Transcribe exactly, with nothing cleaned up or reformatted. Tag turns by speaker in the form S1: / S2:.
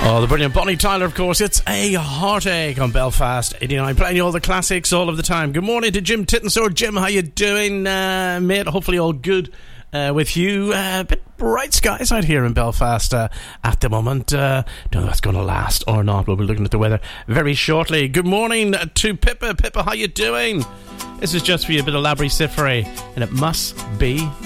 S1: Oh, the brilliant Bonnie Tyler, of course. It's a heartache on Belfast eighty-nine, playing you all the classics all of the time. Good morning to Jim Tittensor. Jim, how you doing, uh, mate? Hopefully all good uh, with you. Uh, a bit bright skies out here in Belfast uh, at the moment. Uh, don't know if that's going to last or not. We'll be looking at the weather very shortly. Good morning to Pippa. Pippa, how you doing? This is just for you, a bit of Labry Siffery, and it must be